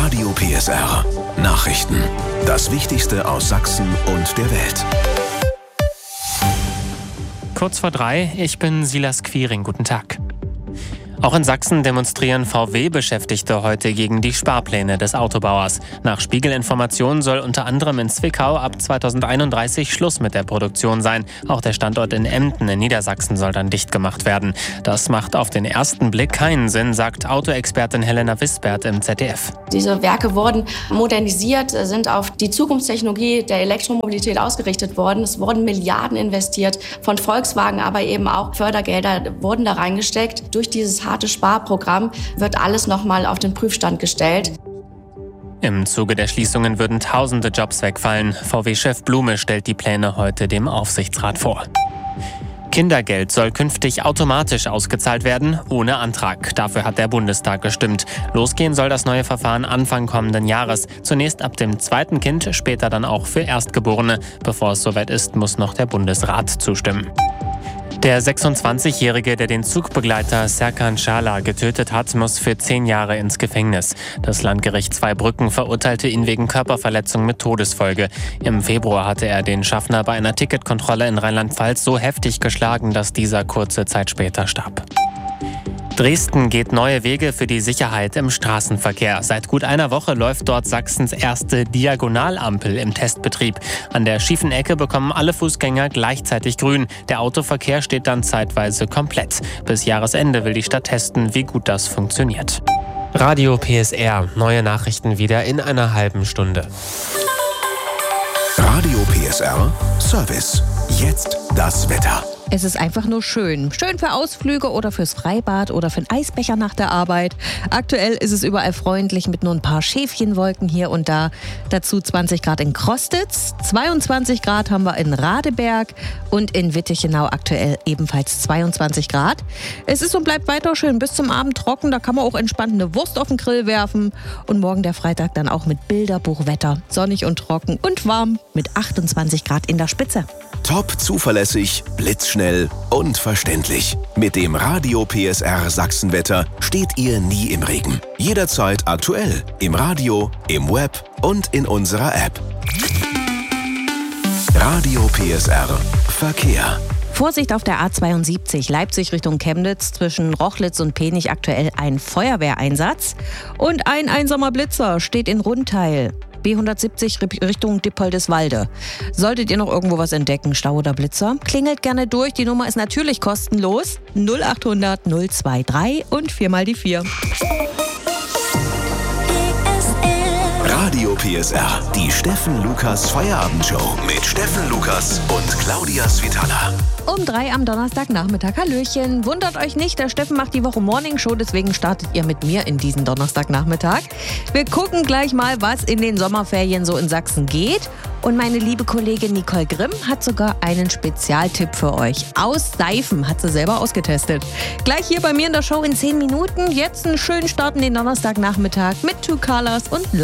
Radio PSR. Nachrichten. Das Wichtigste aus Sachsen und der Welt. Kurz vor 3, ich bin Silas Quiring. Guten Tag. Auch in Sachsen demonstrieren VW-Beschäftigte heute gegen die Sparpläne des Autobauers. Nach Spiegel-Informationen soll unter anderem in Zwickau ab 2031 Schluss mit der Produktion sein. Auch der Standort in Emden in Niedersachsen soll dann dicht gemacht werden. Das macht auf den ersten Blick keinen Sinn, sagt Autoexpertin Helena Wisbert im ZDF. Diese Werke wurden modernisiert, sind auf die Zukunftstechnologie der Elektromobilität ausgerichtet worden. Es wurden Milliarden investiert von Volkswagen, aber eben auch Fördergelder wurden da reingesteckt. Durch dieses harte Sparprogramm wird alles nochmal auf den Prüfstand gestellt. Im Zuge der Schließungen würden tausende Jobs wegfallen. VW-Chef Blume stellt die Pläne heute dem Aufsichtsrat vor. Kindergeld soll künftig automatisch ausgezahlt werden, ohne Antrag. Dafür hat der Bundestag gestimmt. Losgehen soll das neue Verfahren Anfang kommenden Jahres. Zunächst ab dem zweiten Kind, später dann auch für Erstgeborene. Bevor es soweit ist, muss noch der Bundesrat zustimmen. Der 26-Jährige, der den Zugbegleiter Serkan Schala getötet hat, muss für 10 Jahre ins Gefängnis. Das Landgericht Zweibrücken verurteilte ihn wegen Körperverletzung mit Todesfolge. Im Februar hatte er den Schaffner bei einer Ticketkontrolle in Rheinland-Pfalz so heftig geschlagen, dass dieser kurze Zeit später starb. Dresden geht neue Wege für die Sicherheit im Straßenverkehr. Seit gut einer Woche läuft dort Sachsens erste Diagonalampel im Testbetrieb. An der schiefen Ecke bekommen alle Fußgänger gleichzeitig grün. Der Autoverkehr steht dann zeitweise komplett. Bis Jahresende will die Stadt testen, wie gut das funktioniert. Radio PSR. Neue Nachrichten wieder in einer halben Stunde. Radio PSR Service. Jetzt das Wetter. Es ist einfach nur schön. Schön für Ausflüge oder fürs Freibad oder für einen Eisbecher nach der Arbeit. Aktuell ist es überall freundlich mit nur ein paar Schäfchenwolken hier und da. Dazu 20 Grad in Krostitz, 22 Grad haben wir in Radeberg und in Wittichenau aktuell ebenfalls 22 Grad. Es ist und bleibt weiter schön bis zum Abend trocken. Da kann man auch entspannt eine Wurst auf den Grill werfen. Und morgen der Freitag dann auch mit Bilderbuchwetter. Sonnig und trocken und warm mit 28 Grad in der Spitze. Top zuverlässig, blitzschnell und verständlich. Mit dem Radio PSR Sachsenwetter steht ihr nie im Regen. Jederzeit aktuell. Im Radio, im Web und in unserer App. Radio PSR Verkehr. Vorsicht auf der A72 Leipzig Richtung Chemnitz, zwischen Rochlitz und Penich aktuell ein Feuerwehreinsatz. Und ein einsamer Blitzer steht in Rundteil. B170 Richtung Dippoldiswalde. Solltet ihr noch irgendwo was entdecken, Stau oder Blitzer, klingelt gerne durch. Die Nummer ist natürlich kostenlos. 0800 023 und 4 mal die 4. Radio PSR, die Steffen Lukas Feierabendshow mit Steffen Lukas und Claudia Svitala. Um 3 am Donnerstagnachmittag. Hallöchen. Wundert euch nicht, der Steffen macht die Woche Morningshow, deswegen startet ihr mit mir in diesen Donnerstagnachmittag. Wir gucken gleich mal, was in den Sommerferien so in Sachsen geht. Und meine liebe Kollegin Nicole Grimm hat sogar einen Spezialtipp für euch. Aus Seifen hat sie selber ausgetestet. Gleich hier bei mir in der Show in 10 Minuten. Jetzt einen schönen Start in den Donnerstagnachmittag mit Two Colors und